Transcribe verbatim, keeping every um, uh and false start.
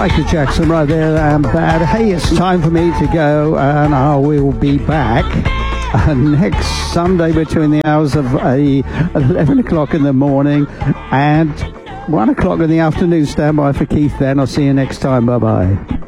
Michael Jackson right there and bad. Hey, it's time for me to go, and I will be back uh, next Sunday between the hours of uh, eleven o'clock in the morning and one o'clock in the afternoon. Stand by for Keith then. I'll see you next time. Bye-bye.